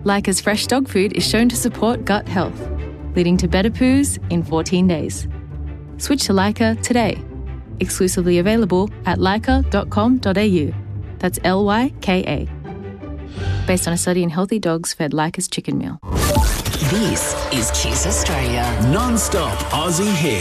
Lyca's fresh dog food is shown to support gut health, leading to better poos in 14 days. Switch to Lyca today. Exclusively available at lyca.com.au. That's Lyka. Based on a study in healthy dogs fed Lyca's chicken meal. This is Kiss Australia. Non-stop Aussie hits.